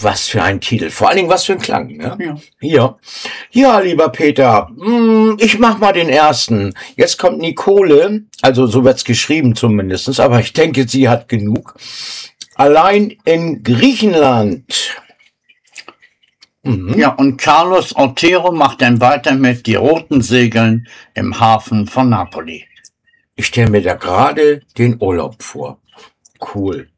was für ein Titel. Vor allen Dingen, was für ein Klang. Ne? Ja. Hier. Ja, lieber Peter, ich mach mal den ersten. Jetzt kommt Nicole, also so wird's geschrieben zumindest, aber ich denke, sie hat genug. Allein in Griechenland. Ja, und Carlos Otero macht dann weiter mit Die roten Segeln im Hafen von Napoli. Ich stelle mir da gerade den Urlaub vor. Cool.